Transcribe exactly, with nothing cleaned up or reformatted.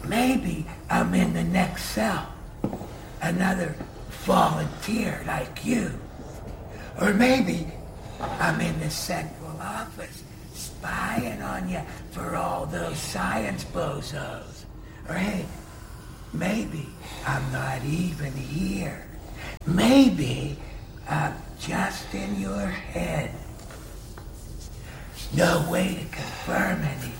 maybe I'm in the next cell, another volunteer like you. Or maybe I'm in the central office, spying on you for all those science bozos. Or hey, maybe I'm not even here. Maybe I'm just in your head. No way to confirm anything.